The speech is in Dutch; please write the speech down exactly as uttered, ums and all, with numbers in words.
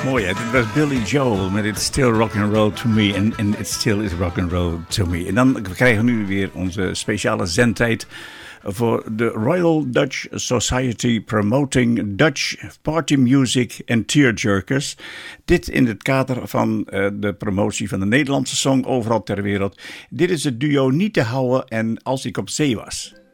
Mooi hè, dit was Billy Joel met It's Still Rock and Roll to Me en, en It Still is Rock and Roll to Me. En dan krijgen we nu weer onze speciale zendtijd voor de Royal Dutch Society Promoting Dutch Party Music and Tearjerkers. Dit in het kader van uh, de promotie van de Nederlandse song overal ter wereld. Dit is het duo Niet te houden en Als ik op zee was.